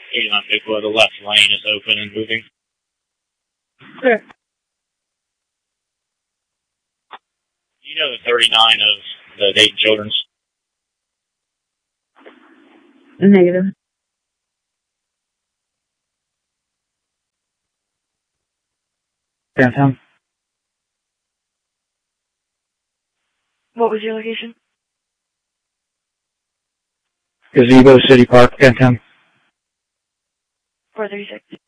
89 Bigwood, the left lane is open and moving. Clear. Do you know the 39 of the Dayton Children's? Negative. Downtown. What was your location? Gazebo City Park, downtown. 436.